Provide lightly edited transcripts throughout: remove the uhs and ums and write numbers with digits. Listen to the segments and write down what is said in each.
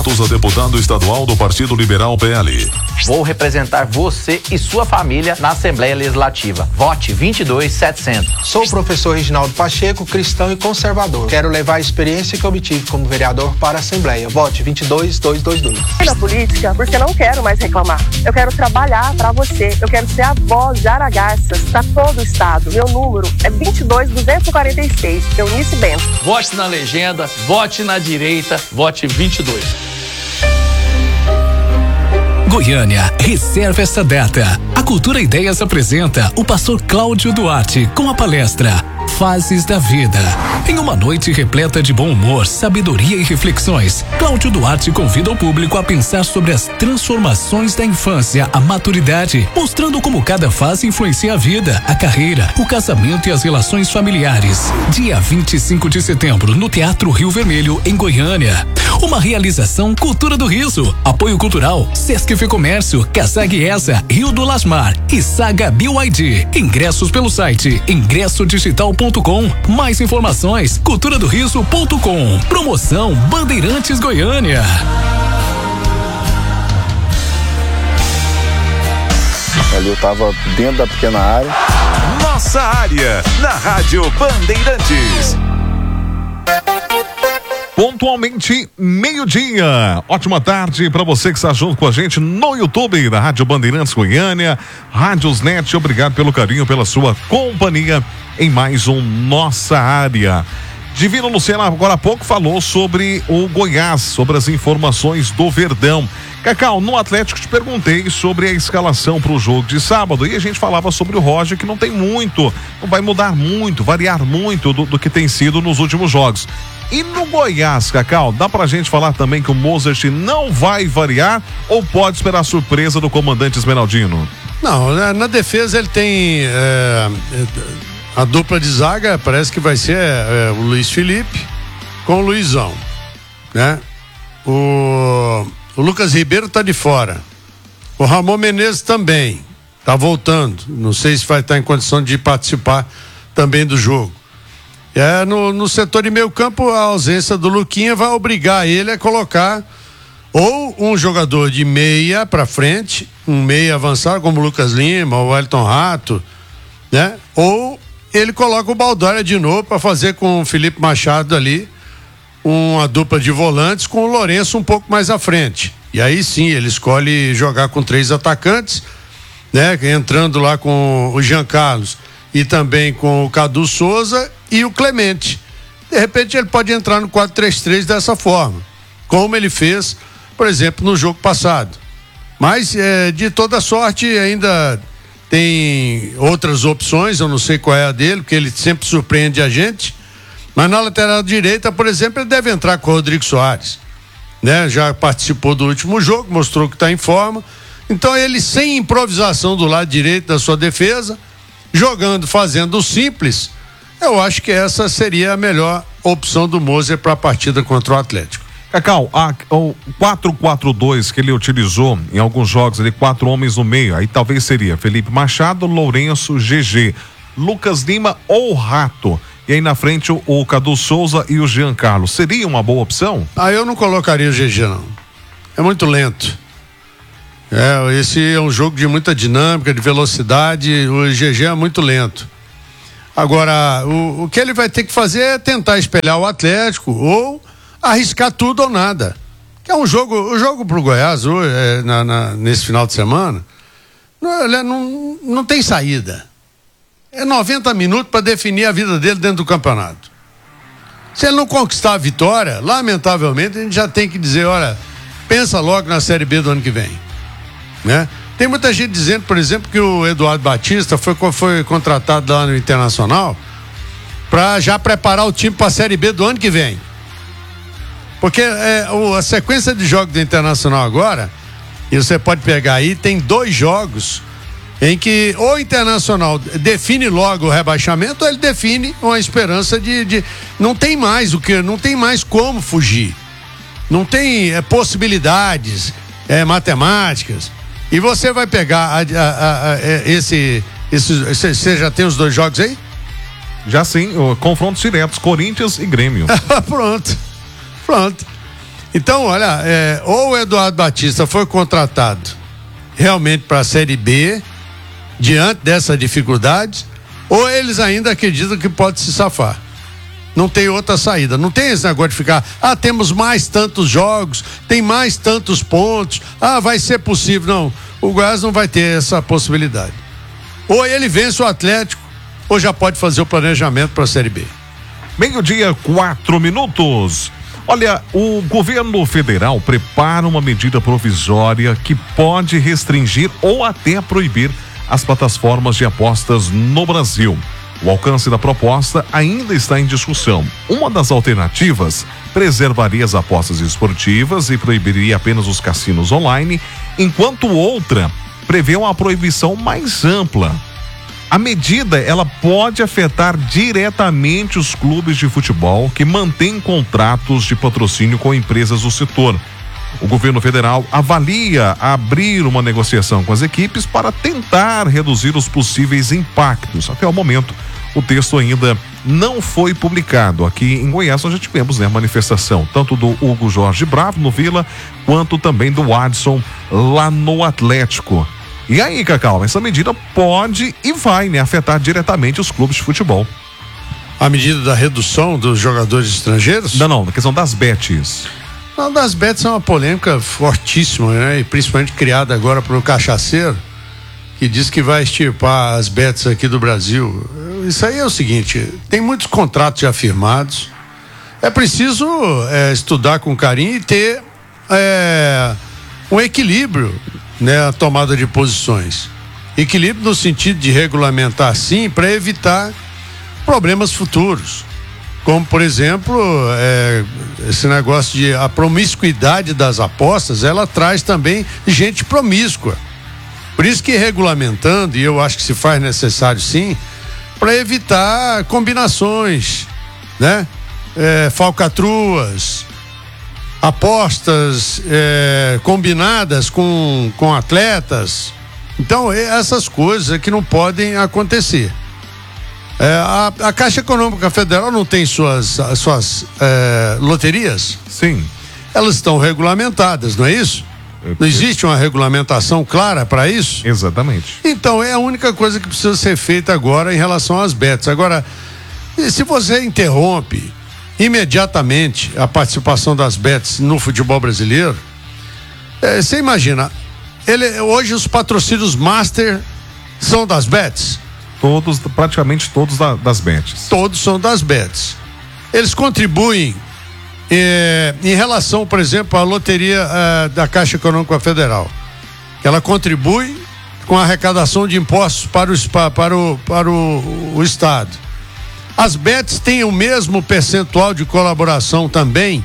A deputado estadual do Partido Liberal PL. Vou representar você e sua família na Assembleia Legislativa. Vote 22700. Sou o professor Reginaldo Pacheco, cristão e conservador. Quero levar a experiência que obtive como vereador para a Assembleia. Vote 22222. Na política, porque não quero mais reclamar. Eu quero trabalhar para você. Eu quero ser a voz de Aragarças para todo o estado. Meu número é 22246. Eunice Bento. Vote na legenda, vote na direita, vote 22. Goiânia, reserva esta data. A Cultura Ideias apresenta o pastor Cláudio Duarte com a palestra Fases da Vida. Em uma noite repleta de bom humor, sabedoria e reflexões, Cláudio Duarte convida o público a pensar sobre as transformações da infância à maturidade, mostrando como cada fase influencia a vida, a carreira, o casamento e as relações familiares. Dia 25 de setembro, no Teatro Rio Vermelho, em Goiânia. Uma realização Cultura do Riso. Apoio cultural Sesc Fecomércio, Casag ESA, Rio do Lasmar e Saga BYD. Ingressos pelo site ingressodigital.com. Mais informações culturadoriso.com. Promoção Bandeirantes Goiânia. Ali eu tava dentro da pequena área. Nossa área, na Rádio Bandeirantes. Pontualmente, meio-dia. Ótima tarde para você que está junto com a gente no YouTube da Rádio Bandeirantes Goiânia, Rádiosnet. Obrigado pelo carinho, pela sua companhia em mais um Nossa Área. Divino Luciano agora há pouco falou sobre o Goiás, sobre as informações do Verdão. Cacau, no Atlético te perguntei sobre a escalação para o jogo de sábado e a gente falava sobre o Roger, que não tem muito, não vai mudar muito, variar muito do que tem sido nos últimos jogos. E no Goiás, Cacau, dá pra gente falar também que o Mozart não vai variar ou pode esperar a surpresa do comandante Esmeraldino? Não, na defesa ele tem a dupla de zaga, parece que vai ser o Luiz Felipe com o Luizão, né? O Lucas Ribeiro tá de fora. O Ramon Menezes também tá voltando. Não sei se vai estar em condição de participar também do jogo. No setor de meio campo, a ausência do Luquinha vai obrigar ele a colocar ou um jogador de meia para frente, um meia avançado como o Lucas Lima, o Wellington Rato, né? Ou ele coloca o Baldória de novo para fazer com o Felipe Machado ali uma dupla de volantes com o Lourenço um pouco mais à frente. E aí sim, ele escolhe jogar com 3 atacantes, né? Entrando lá com o Jean Carlos e também com o Cadu Souza e o Clemente. De repente ele pode entrar no 4-3-3 dessa forma, como ele fez, por exemplo, no jogo passado. Mas de toda sorte ainda tem outras opções, eu não sei qual é a dele, porque ele sempre surpreende a gente. Mas na lateral direita, por exemplo, ele deve entrar com o Rodrigo Soares, né? Já participou do último jogo, mostrou que está em forma. Então ele, sem improvisação do lado direito da sua defesa, jogando, fazendo o simples, eu acho que essa seria a melhor opção do Moser para a partida contra o Atlético. Cacau, o 4-4-2 que ele utilizou em alguns jogos, ali 4 homens no meio, aí talvez seria Felipe Machado, Lourenço, GG, Lucas Lima ou Rato. E aí na frente o Cadu Souza e o Jean Carlos. Seria uma boa opção? Eu não colocaria o GG, não. É muito lento. Esse é um jogo de muita dinâmica, de velocidade. O GG é muito lento. Agora, o que ele vai ter que fazer é tentar espelhar o Atlético ou arriscar tudo ou nada. Que é um jogo, o jogo pro Goiás hoje, nesse final de semana, não tem saída. É 90 minutos para definir a vida dele dentro do campeonato. Se ele não conquistar a vitória, lamentavelmente, a gente já tem que dizer, olha, pensa logo na Série B do ano que vem, né? Tem muita gente dizendo, por exemplo, que o Eduardo Batista foi contratado lá no Internacional para já preparar o time para a Série B do ano que vem. Porque a sequência de jogos do Internacional agora, e você pode pegar aí, tem 2 jogos em que o Internacional define logo o rebaixamento, ou ele define uma esperança de não tem mais não tem mais como fugir. Não tem possibilidades matemáticas. E você vai pegar você já tem os 2 jogos aí? Já sim, confrontos diretos, Corinthians e Grêmio. Pronto. Então, olha, ou o Eduardo Batista foi contratado realmente para a Série B, diante dessa dificuldade, ou eles ainda acreditam que pode se safar. Não tem outra saída. Não tem esse negócio de ficar, temos mais tantos jogos, tem mais tantos pontos, vai ser possível. Não, o Goiás não vai ter essa possibilidade. Ou ele vence o Atlético, ou já pode fazer o planejamento para a Série B. 12:04. Olha, o governo federal prepara uma medida provisória que pode restringir ou até proibir as plataformas de apostas no Brasil. O alcance da proposta ainda está em discussão. Uma das alternativas preservaria as apostas esportivas e proibiria apenas os cassinos online, enquanto outra prevê uma proibição mais ampla. A medida, ela pode afetar diretamente os clubes de futebol que mantêm contratos de patrocínio com empresas do setor. O governo federal avalia abrir uma negociação com as equipes para tentar reduzir os possíveis impactos. Até o momento, o texto ainda não foi publicado. Aqui em Goiás nós já tivemos, a manifestação tanto do Hugo Jorge Bravo no Vila, quanto também do Adson lá no Atlético. E aí, Cacau, essa medida pode e vai, afetar diretamente os clubes de futebol. A medida da redução dos jogadores estrangeiros? Não, na questão das bets. Não, das bets é uma polêmica fortíssima, e principalmente criada agora por um cachaceiro que diz que vai extirpar as bets aqui do Brasil. Isso aí é o seguinte, tem muitos contratos já firmados, é preciso estudar com carinho e ter um equilíbrio, a tomada de posições. Equilíbrio no sentido de regulamentar sim, para evitar problemas futuros. Como, por exemplo, esse negócio de a promiscuidade das apostas, ela traz também gente promíscua. Por isso que regulamentando, e eu acho que se faz necessário sim, para evitar combinações, falcatruas, apostas combinadas com atletas. Então, essas coisas que não podem acontecer. A Caixa Econômica Federal não tem suas loterias? Sim. Elas estão regulamentadas, não é isso? Não existe uma regulamentação clara para isso? Exatamente. Então, é a única coisa que precisa ser feita agora em relação às bets. Agora, se você interrompe imediatamente a participação das bets no futebol brasileiro, você imagina, hoje os patrocínios master são das bets? Praticamente todos das bets. Todos são das bets. Eles contribuem em relação, por exemplo, à loteria da Caixa Econômica Federal. Ela contribui com a arrecadação de impostos para o Estado. As bets têm o mesmo percentual de colaboração também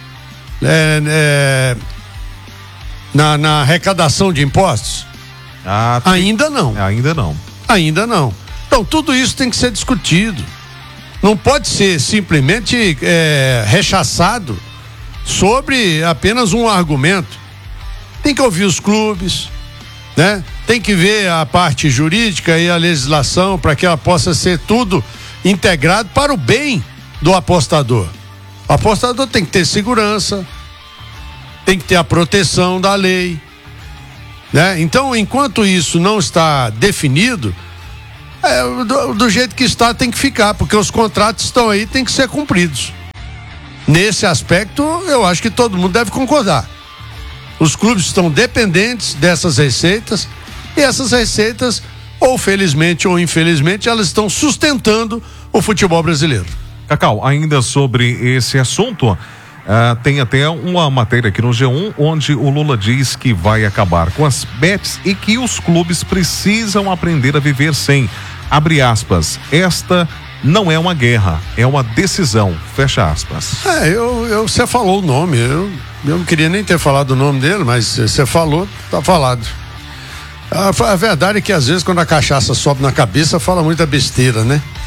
na arrecadação de impostos? Ainda não. Ainda não. Então, tudo isso tem que ser discutido. Não pode ser simplesmente rechaçado sobre apenas um argumento. Tem que ouvir os clubes, Tem que ver a parte jurídica e a legislação para que ela possa ser tudo integrado para o bem do apostador. O apostador tem que ter segurança, tem que ter a proteção da lei, Então, enquanto isso não está definido, do jeito que está tem que ficar, porque os contratos estão aí, tem que ser cumpridos. Nesse aspecto, eu acho que todo mundo deve concordar. Os clubes estão dependentes dessas receitas, e essas receitas, ou felizmente ou infelizmente, elas estão sustentando o futebol brasileiro. Cacau, ainda sobre esse assunto, tem até uma matéria aqui no G1 onde o Lula diz que vai acabar com as bets e que os clubes precisam aprender a viver sem. Abre aspas, esta não é uma guerra, é uma decisão, fecha aspas. Você falou o nome, eu não queria nem ter falado o nome dele, mas você falou, tá falado. A verdade é que às vezes quando a cachaça sobe na cabeça, fala muita besteira,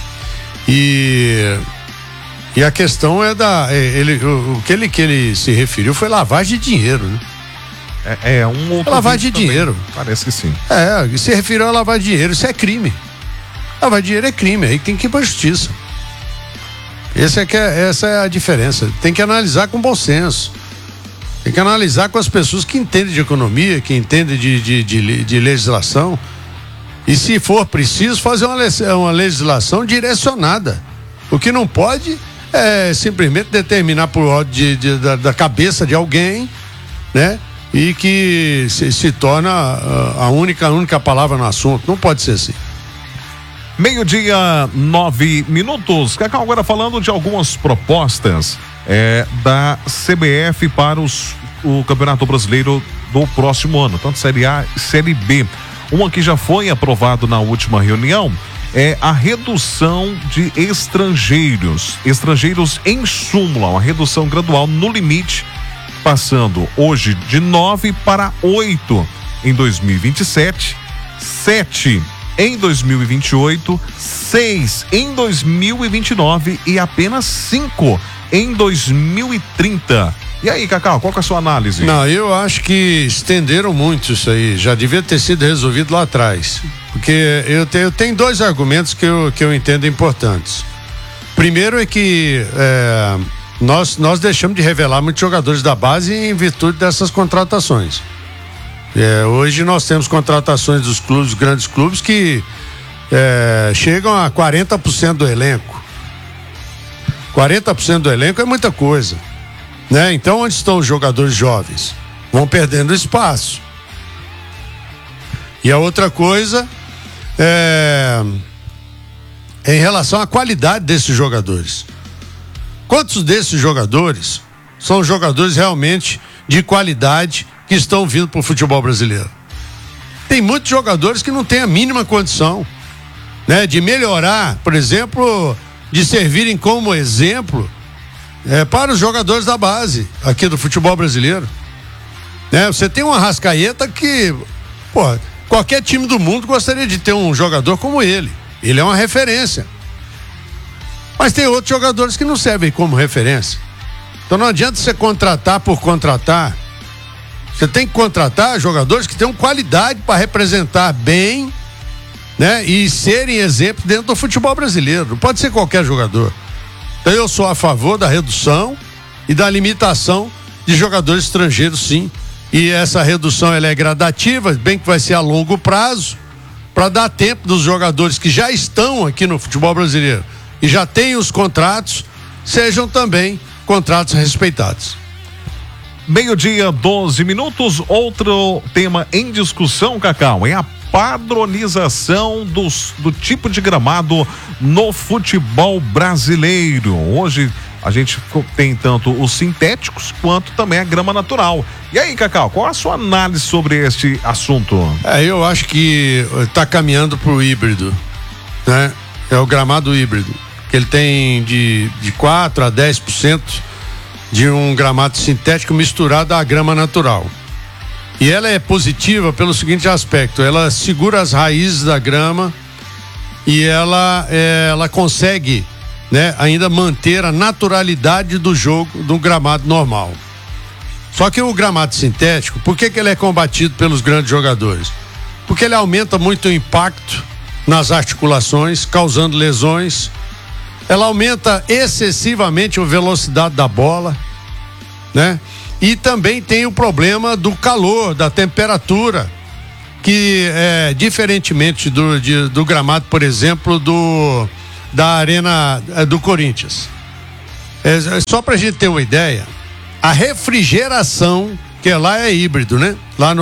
E a questão é o que ele se referiu foi lavagem de dinheiro, um outro lavagem de dinheiro. Parece que sim. Se referiu a lavagem de dinheiro, isso é crime. Lavar dinheiro é crime, aí tem que ir pra justiça. Essa é a diferença. Tem que analisar com bom senso. Tem que analisar com as pessoas que entendem de economia, que entendem de legislação. E se for preciso, fazer uma legislação direcionada. O que não pode é simplesmente determinar por ordem da cabeça de alguém, né? E que se torna a única palavra no assunto. Não pode ser assim. 12:09. Cacau, agora falando de algumas propostas da CBF para o Campeonato Brasileiro do próximo ano, tanto Série A e Série B. Uma que já foi aprovado na última reunião é a redução de estrangeiros em súmula, uma redução gradual no limite, passando hoje de 9 para 8 em 2027, 7 em 2028, 6 em 2029 e apenas 5 em 2030. E aí, Cacau, qual que é a sua análise? Não, eu acho que estenderam muito isso aí, já devia ter sido resolvido lá atrás, porque eu tenho dois argumentos que eu entendo importantes. Primeiro é que nós deixamos de revelar muitos jogadores da base em virtude dessas contratações. Hoje nós temos contratações dos clubes, grandes clubes, que chegam a 40% do elenco. 40% do elenco é muita coisa, né? Então, onde estão os jogadores jovens? Vão perdendo espaço. E a outra coisa em relação à qualidade desses jogadores. Quantos desses jogadores são jogadores realmente de qualidade que estão vindo para o futebol brasileiro? Tem muitos jogadores que não têm a mínima condição, né, de melhorar, por exemplo, de servirem como exemplo para os jogadores da base aqui do futebol brasileiro, né? Você tem um Arrascaeta que, qualquer time do mundo gostaria de ter um jogador como ele. Ele é uma referência. Mas tem outros jogadores que não servem como referência. Então não adianta você contratar por contratar. Você tem que contratar jogadores que tenham qualidade para representar bem, né? E serem exemplo dentro do futebol brasileiro. Não pode ser qualquer jogador. Então eu sou a favor da redução e da limitação de jogadores estrangeiros, sim. E essa redução ela é gradativa, bem que vai ser a longo prazo, para dar tempo dos jogadores que já estão aqui no futebol brasileiro e já têm os contratos, sejam também contratos respeitados. 12:12. Outro tema em discussão, Cacau, é a padronização do tipo de gramado no futebol brasileiro. Hoje a gente tem tanto os sintéticos quanto também a grama natural. E aí, Cacau, qual a sua análise sobre este assunto? Eu acho que está caminhando para o híbrido, né? É o gramado híbrido, que ele tem de 4 a 10% de um gramado sintético misturado à grama natural. E ela é positiva pelo seguinte aspecto: ela segura as raízes da grama e ela consegue, né, ainda manter a naturalidade do jogo do gramado normal. Só que o gramado sintético, por que ele é combatido pelos grandes jogadores? Porque ele aumenta muito o impacto nas articulações, causando lesões. Ela aumenta excessivamente a velocidade da bola, né? E também tem o problema do calor, da temperatura, que diferentemente do gramado, por exemplo, da arena do Corinthians. Só pra gente ter uma ideia, a refrigeração, que lá é híbrido, né? Lá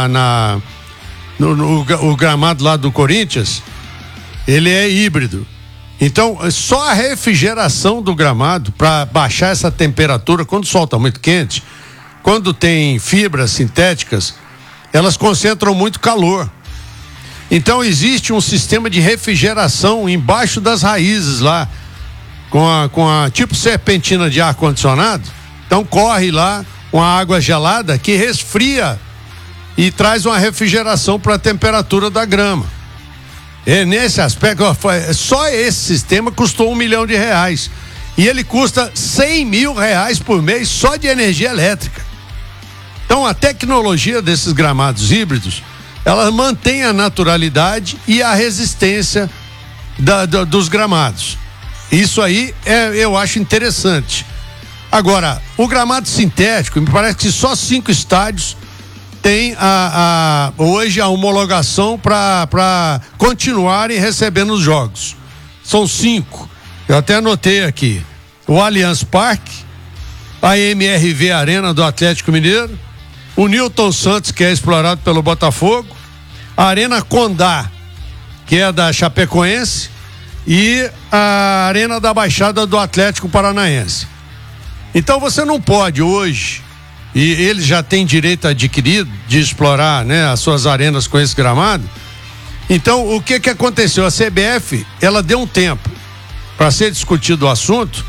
o gramado lá do Corinthians, ele é híbrido. Então, só a refrigeração do gramado para baixar essa temperatura, quando o sol está muito quente, quando tem fibras sintéticas, elas concentram muito calor. Então existe um sistema de refrigeração embaixo das raízes lá, com a tipo serpentina de ar condicionado. Então corre lá uma água gelada que resfria e traz uma refrigeração para a temperatura da grama. Nesse aspecto, só esse sistema custou R$1 milhão. E ele custa R$100 mil por mês só de energia elétrica. Então a tecnologia desses gramados híbridos, ela mantém a naturalidade e a resistência dos gramados. Isso aí eu acho interessante. Agora, o gramado sintético, me parece que só 5 estádios têm hoje a homologação para continuarem recebendo os jogos. São 5. Eu até anotei aqui. O Allianz Parque, a MRV Arena do Atlético Mineiro, o Newton Santos, que é explorado pelo Botafogo, a Arena Condá, que é da Chapecoense, e a Arena da Baixada do Atlético Paranaense. Então você não pode hoje, e eles já têm direito adquirido de explorar, né, as suas arenas com esse gramado. Então o que aconteceu? A CBF, ela deu um tempo para ser discutido o assunto,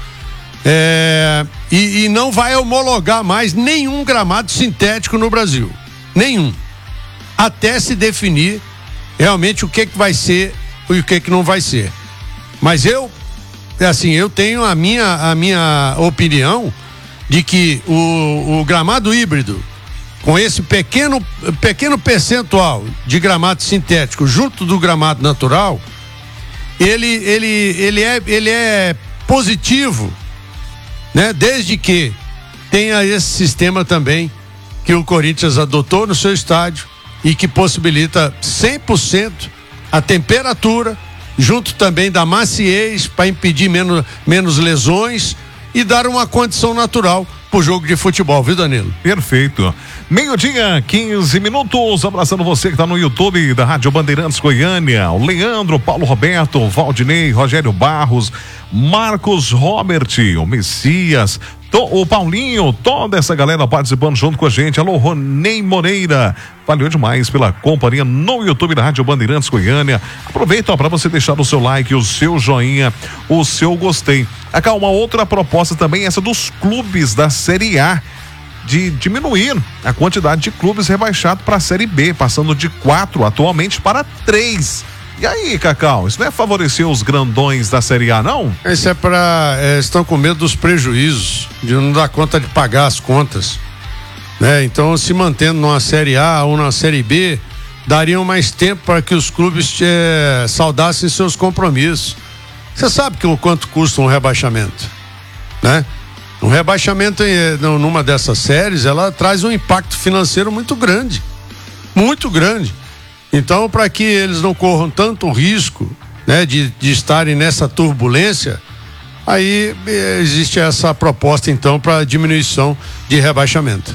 e não vai homologar mais nenhum gramado sintético no Brasil. Nenhum. Até se definir realmente o que vai ser e o que não vai ser. Mas eu tenho a minha opinião de que o gramado híbrido, com esse pequeno percentual de gramado sintético junto do gramado natural, ele é positivo, né? Desde que tenha esse sistema também que o Corinthians adotou no seu estádio e que possibilita 100% a temperatura, junto também da maciez para impedir menos lesões e dar uma condição natural pro jogo de futebol, viu, Danilo? Perfeito. 12:15 minutos, abraçando você que tá no YouTube da Rádio Bandeirantes Goiânia, o Leandro, Paulo Roberto, o Valdinei, Rogério Barros, Marcos Robert, o Messias, o Paulinho, toda essa galera participando junto com a gente. Alô, Ronei Moreira, valeu demais pela companhia no YouTube da Rádio Bandeirantes Goiânia. Aproveita para você deixar o seu like, o seu joinha, o seu gostei. Acá uma outra proposta também, essa dos clubes da Série A, de diminuir a quantidade de clubes rebaixados para a Série B, passando de 4 atualmente para 3. E aí, Cacau, isso não é favorecer os grandões da Série A, não? Isso é estão com medo dos prejuízos, de não dar conta de pagar as contas, né? Então, se mantendo numa Série A ou na Série B, dariam mais tempo para que os clubes saudassem seus compromissos. Você sabe o quanto custa um rebaixamento, né? Um rebaixamento numa dessas séries, ela traz um impacto financeiro muito grande, muito grande. Então, para que eles não corram tanto risco, né, de estarem nessa turbulência, aí existe essa proposta, então, para diminuição de rebaixamento.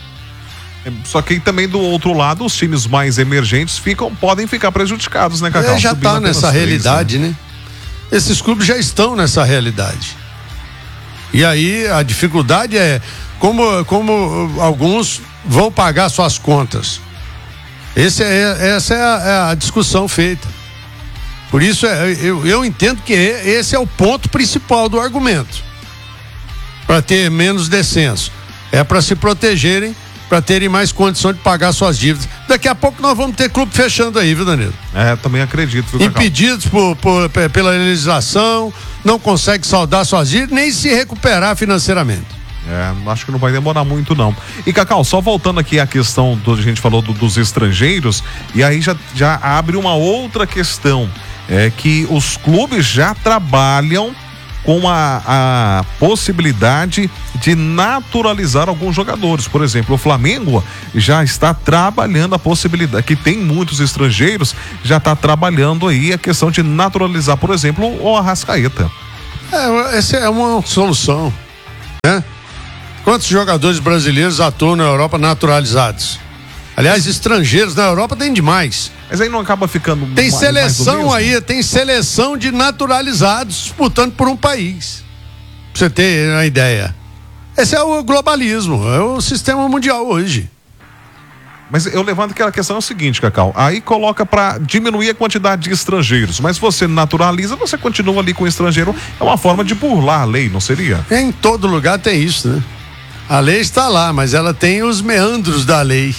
Só que também do outro lado, os times mais emergentes podem ficar prejudicados, né, Cacau? Já está nessa realidade, né? Esses clubes já estão nessa realidade. E aí a dificuldade é como alguns vão pagar suas contas. Essa é a discussão feita. Por isso eu entendo que esse é o ponto principal do argumento. Para ter menos descenso. É para se protegerem, para terem mais condição de pagar suas dívidas. Daqui a pouco nós vamos ter clube fechando aí, viu, Danilo? Também acredito. Viu, impedidos pela legislação, não consegue saldar suas dívidas, nem se recuperar financeiramente. Acho que não vai demorar muito, não. E, Cacau, só voltando aqui à questão a gente falou dos estrangeiros, e aí já abre uma outra questão, que os clubes já trabalham com a possibilidade de naturalizar alguns jogadores. Por exemplo, o Flamengo já está trabalhando a possibilidade, que tem muitos estrangeiros, já está trabalhando aí a questão de naturalizar, por exemplo, o Arrascaeta. Essa é uma solução, né? Quantos jogadores brasileiros atuam na Europa naturalizados? Aliás, estrangeiros na Europa tem demais. Mas aí não acaba ficando... Tem seleção aí, tem seleção de naturalizados disputando por um país. Pra você ter uma ideia. Esse é o globalismo, é o sistema mundial hoje. Mas eu levanto aquela questão, é o seguinte, Cacau, aí coloca para diminuir a quantidade de estrangeiros, mas você naturaliza, você continua ali com o estrangeiro, é uma forma de burlar a lei, não seria? Em todo lugar tem isso, né? A lei está lá, mas ela tem os meandros da lei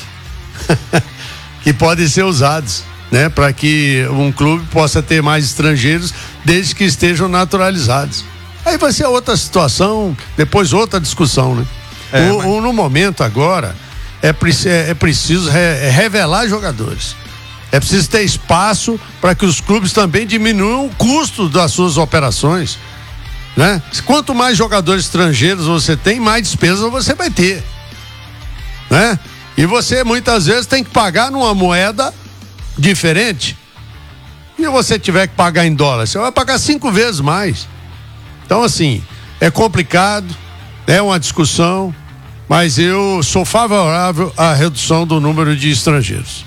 que podem ser usados, né? Para que um clube possa ter mais estrangeiros desde que estejam naturalizados. Aí vai ser outra situação, depois outra discussão, né? No momento agora, é preciso revelar jogadores. É preciso ter espaço para que os clubes também diminuam o custo das suas operações. né? Quanto mais jogadores estrangeiros você tem, mais despesa você vai ter, né? E você muitas vezes tem que pagar numa moeda diferente. E você tiver que pagar em dólar, você vai pagar 5 vezes mais. Então, assim, é complicado, é uma discussão, mas eu sou favorável à redução do número de estrangeiros.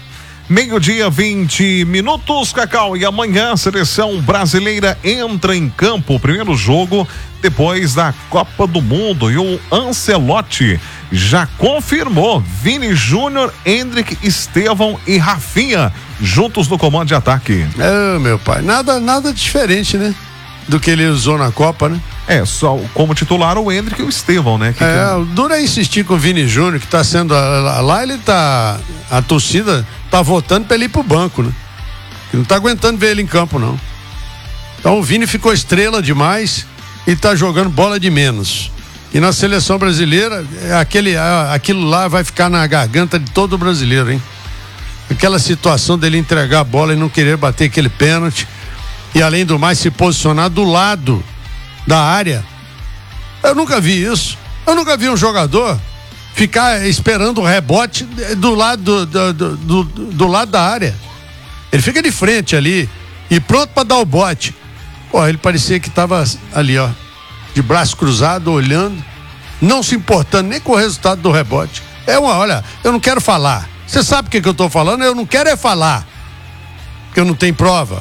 12:20, Cacau, e amanhã a seleção brasileira entra em campo, o primeiro jogo depois da Copa do Mundo, e o Ancelotti já confirmou Vini Júnior, Endrick, Estevão e Rafinha juntos no comando de ataque. Meu pai, nada diferente, né? Do que ele usou na Copa, né? Só como titular o Endrick e o Estevão, né? O duro é insistir com o Vini Júnior, que tá sendo lá, ele tá, a torcida tá votando pra ele ir pro banco, né? Que não tá aguentando ver ele em campo, não. Então o Vini ficou estrela demais e tá jogando bola de menos. E na seleção brasileira, aquilo lá vai ficar na garganta de todo brasileiro, hein? Aquela situação dele entregar a bola e não querer bater aquele pênalti, e além do mais se posicionar do lado da área. Eu nunca vi isso. Eu nunca vi um jogador ficar esperando o rebote do lado do lado da área. Ele fica de frente ali e pronto para dar o bote. Pô, ele parecia que estava ali, ó, de braço cruzado, olhando, não se importando nem com o resultado do rebote. Olha, eu não quero falar. Você sabe o que eu tô falando? Eu não quero é falar, porque eu não tenho prova.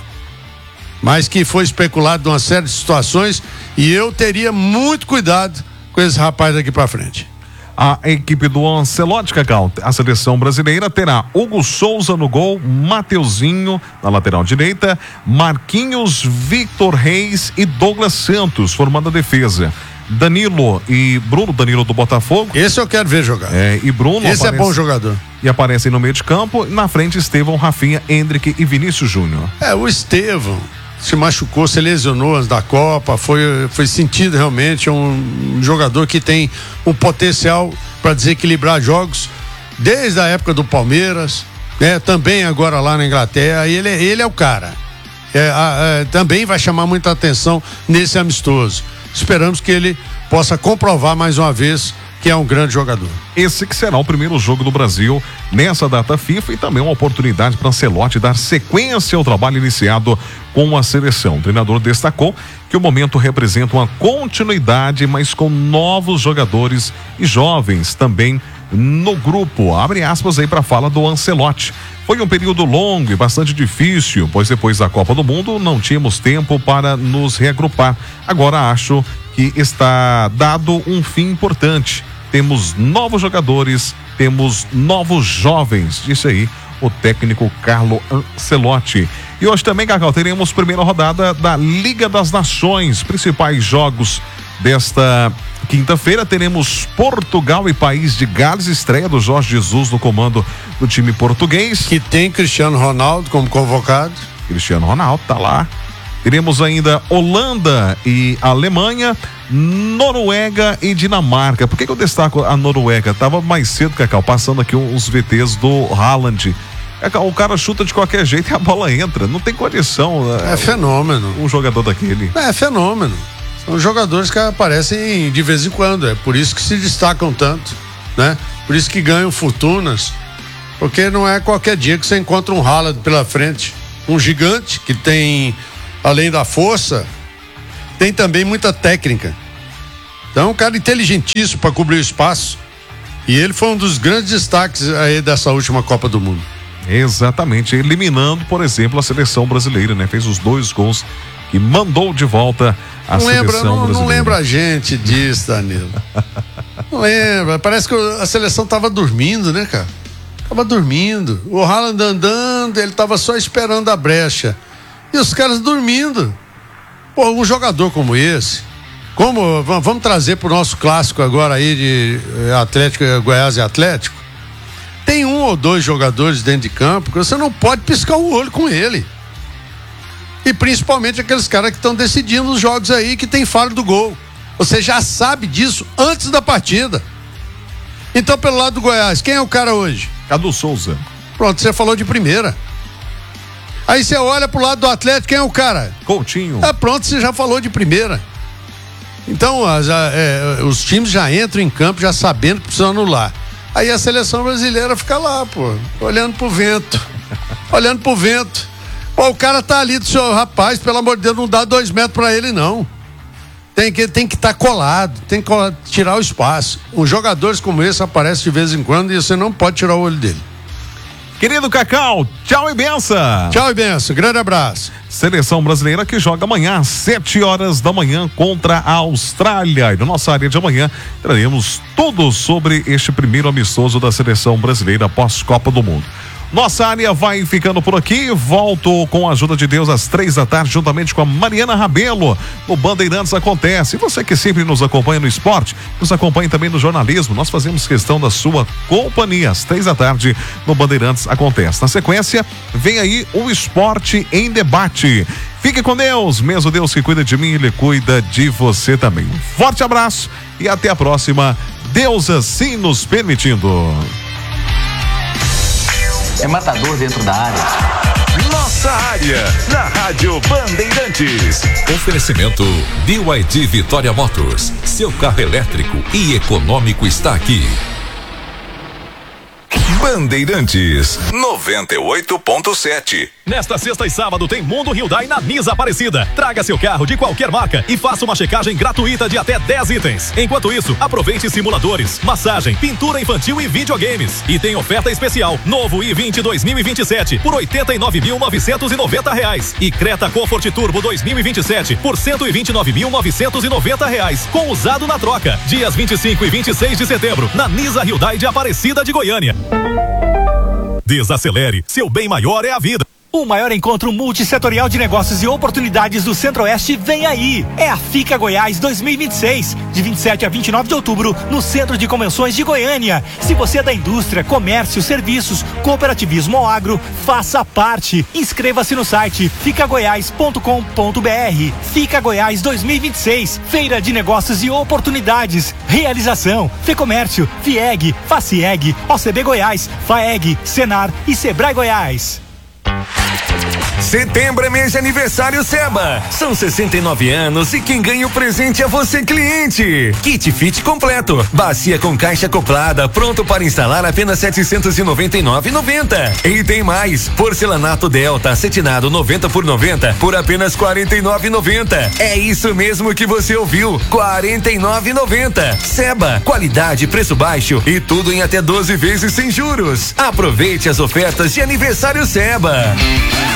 Mas que foi especulado de uma série de situações, e eu teria muito cuidado com esse rapaz daqui pra frente. A equipe do Ancelotti, Cacau, a seleção brasileira terá Hugo Souza no gol, Mateuzinho na lateral direita, Marquinhos, Victor Reis e Douglas Santos formando a defesa. Danilo e Bruno, Danilo do Botafogo. Esse eu quero ver jogar. E Bruno. Esse é bom jogador. E aparecem no meio de campo, na frente Estevão, Rafinha, Endrick e Vinícius Júnior. O Estevão se machucou, se lesionou antes da Copa, foi sentido realmente, um jogador que tem um potencial para desequilibrar jogos desde a época do Palmeiras, né? Também agora lá na Inglaterra, e ele é o cara. Também vai chamar muita atenção nesse amistoso. Esperamos que ele possa comprovar mais uma vez que é um grande jogador. Esse que será o primeiro jogo do Brasil nessa data FIFA, e também uma oportunidade para Ancelotti dar sequência ao trabalho iniciado com a seleção. O treinador destacou que o momento representa uma continuidade, mas com novos jogadores e jovens também no grupo. Abre aspas aí para a fala do Ancelotti. Foi um período longo e bastante difícil, pois depois da Copa do Mundo não tínhamos tempo para nos reagrupar. Agora acho que está dado um fim importante. Temos novos jogadores, temos novos jovens, disse aí o técnico Carlo Ancelotti. E hoje também, Cacau, teremos primeira rodada da Liga das Nações. Principais jogos desta quinta-feira, teremos Portugal e País de Gales, estreia do Jorge Jesus no comando do time português. Que tem Cristiano Ronaldo como convocado. Cristiano Ronaldo tá lá. Teremos ainda Holanda e Alemanha, Noruega e Dinamarca. Por que eu destaco a Noruega? Tava mais cedo, Cacau, passando aqui uns VTs do Haaland. Cacau, o cara chuta de qualquer jeito e a bola entra. Não tem condição. É fenômeno. Um jogador daquele. É fenômeno. São jogadores que aparecem de vez em quando. É por isso que se destacam tanto, né? Por isso que ganham fortunas. Porque não é qualquer dia que você encontra um Haaland pela frente. Um gigante que tem, além da força, tem também muita técnica. Então, um cara inteligentíssimo para cobrir o espaço. E ele foi um dos grandes destaques aí dessa última Copa do Mundo. Exatamente, eliminando, por exemplo, a seleção brasileira, né? Fez os 2 gols e mandou de volta a seleção brasileira. Não lembra a gente disso, Danilo. Não lembra. Parece que a seleção tava dormindo, né, cara? Tava dormindo. O Haaland andando, ele tava só esperando a brecha. E os caras dormindo. Pô, um jogador como esse, vamos trazer pro nosso clássico agora aí de Atlético, Goiás e Atlético. Tem 1 ou 2 jogadores dentro de campo que você não pode piscar o olho com ele. E principalmente aqueles caras que estão decidindo os jogos aí, que tem falha do gol. Você já sabe disso antes da partida. Então, pelo lado do Goiás, quem é o cara hoje? Cadu Souza. Pronto, você falou de primeira. Aí você olha pro lado do Atlético, quem é o cara? Coutinho. Pronto, você já falou de primeira. Então, os times já entram em campo já sabendo que precisam anular. Aí a seleção brasileira fica lá, pô, olhando pro vento. Olhando pro vento. Pô, o cara tá ali do seu rapaz, pelo amor de Deus, não dá 2 metros pra ele, não. Tem que estar colado, tem que tirar o espaço. Os jogadores como esse aparecem de vez em quando e você não pode tirar o olho dele. Querido Cacau, tchau e benção. Tchau e benção, grande abraço. Seleção brasileira que joga amanhã às 7h da manhã contra a Austrália. E na nossa área de amanhã traremos tudo sobre este primeiro amistoso da seleção brasileira pós-Copa do Mundo. Nossa área vai ficando por aqui. Volto com a ajuda de Deus às 3h, juntamente com a Mariana Rabelo. No Bandeirantes Acontece. E você que sempre nos acompanha no esporte, nos acompanha também no jornalismo. Nós fazemos questão da sua companhia às 3h no Bandeirantes Acontece. Na sequência, vem aí o Esporte em Debate. Fique com Deus, mesmo Deus que cuida de mim, Ele cuida de você também. Um forte abraço e até a próxima. Deus assim nos permitindo. É matador dentro da área. Nossa área, na Rádio Bandeirantes. Oferecimento BYD Vitória Motors. Seu carro elétrico e econômico está aqui. Bandeirantes 98.7. Nesta sexta e sábado tem Mundo Hyundai na Nisa Aparecida. Traga seu carro de qualquer marca e faça uma checagem gratuita de até 10 itens. Enquanto isso, aproveite simuladores, massagem, pintura infantil e videogames. E tem oferta especial, novo i20 2027 por R$ 89.990 e Creta Comfort Turbo 2027 por R$ 129.990 com usado na troca. Dias 25 e 26 de setembro na Nisa Hyundai de Aparecida de Goiânia. Desacelere, seu bem maior é a vida. O maior encontro multissetorial de negócios e oportunidades do Centro-Oeste vem aí. É a FICA Goiás 2026, de 27 a 29 de outubro, no Centro de Convenções de Goiânia. Se você é da indústria, comércio, serviços, cooperativismo ou agro, faça parte. Inscreva-se no site ficagoiás.com.br. FICA Goiás 2026, Feira de Negócios e Oportunidades. Realização: Fecomércio, FIEG, Facieg, OCB Goiás, FAEG, Senar e Sebrae Goiás. Setembro é mês de aniversário Seba. São 69 anos e quem ganha o presente é você, cliente. Kit Fit completo, bacia com caixa acoplada, pronto para instalar, apenas R$ 799,90. E tem mais, porcelanato Delta acetinado 90 por 90 por apenas R$ 49,90. É isso mesmo que você ouviu, R$ 49,90. Seba, qualidade, preço baixo e tudo em até 12 vezes sem juros. Aproveite as ofertas de aniversário Seba.